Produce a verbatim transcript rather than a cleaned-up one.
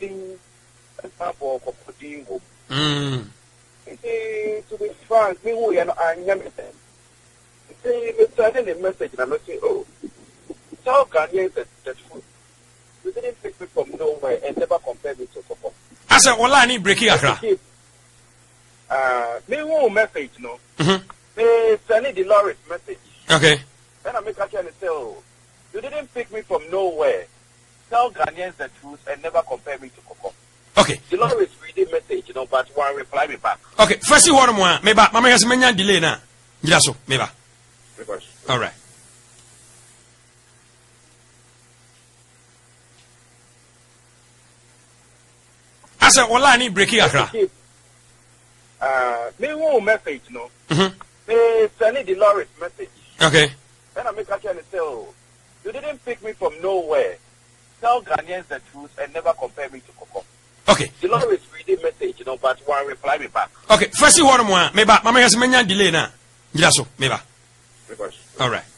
Pudding for pudding. Mm. To be frank, me who are I am it. Say, sending a message, and I'm saying, oh, tell Ghanaians that the truth. You didn't pick me from nowhere and never compare me to Coco. I said, well, I need breaking Accra. Uh, me who message, no. Mm-hmm. They sending the Loris message. Okay. Then I make a try and say, oh, you didn't pick me from nowhere. Tell Ghanaians the truth and never compare me to Coco. Okay. The Loris reading message, you know, but one reply me back. Okay. First, you want more. Maybe Mama has many delay now. Yes, so maybe. All right. I said, well, I need breaking Accra. Uh, me who message, no. Mm-hmm. They sending the Loris message. Okay. Then I make a try and say, oh, you didn't pick me from nowhere. Tell Ghanaians the truth and never compare me to Coco. Okay. The Loris reading message, you know, but one reply me back. Okay. First, you want more. Maybe Mama has many delay now. Yes, so maybe. All right.